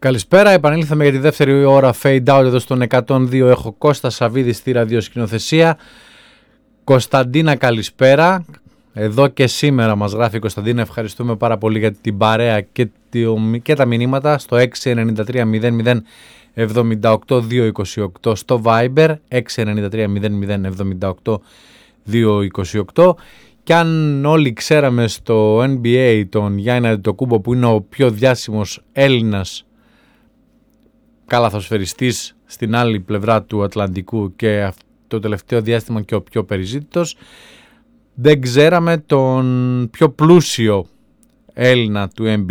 Καλησπέρα, επανήλθαμε για τη δεύτερη ώρα Fade Out εδώ στον 102. Έχω Κώστα Σαββίδη στη ραδιοσκηνοθεσία. Κωνσταντίνα, καλησπέρα. Εδώ και σήμερα μας γράφει η Κωνσταντίνα. Ευχαριστούμε πάρα πολύ για την παρέα και τα μηνύματα στο 693 00 78 228 στο Viber 693 00 78 228. Και αν όλοι ξέραμε στο NBA τον Γιάννη Αντετοκούνμπο, που είναι ο πιο διάσημος Έλληνας καλαθοσφαιριστής στην άλλη πλευρά του Ατλαντικού και το τελευταίο διάστημα και ο πιο περιζήτητος, δεν ξέραμε τον πιο πλούσιο Έλληνα του NBA,